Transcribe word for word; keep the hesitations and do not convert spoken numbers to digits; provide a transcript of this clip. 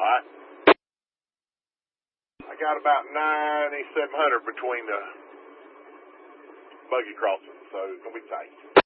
right. I got about ninety-seven hundred between the buggy crossings, so it's going to be tight.